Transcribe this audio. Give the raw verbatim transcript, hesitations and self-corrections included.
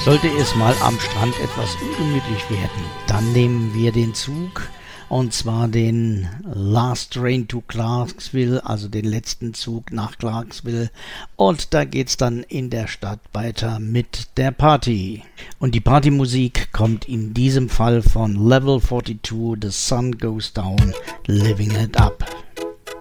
Sollte es mal am Strand etwas ungemütlich werden, dann nehmen wir den Zug, und zwar den Last Train to Clarksville, also den letzten Zug nach Clarksville, und da geht's dann in der Stadt weiter mit der Party. Und die Partymusik kommt in diesem Fall von Level zweiundvierzig, The Sun Goes Down, Living It Up.